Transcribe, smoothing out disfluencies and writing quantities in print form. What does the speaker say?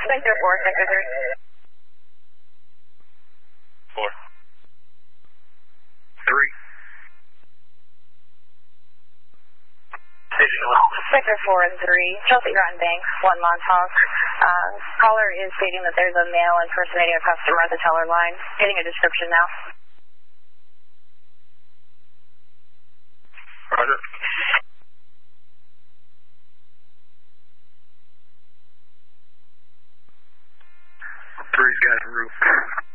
Sector 4, Sector 3. 4. 3. Sector 4 and 3, Chelsea Groton Bank, 1 Montauk. Caller is stating that there's a male impersonating a customer at the teller line. Getting a description now. Roger. 3's got a roof.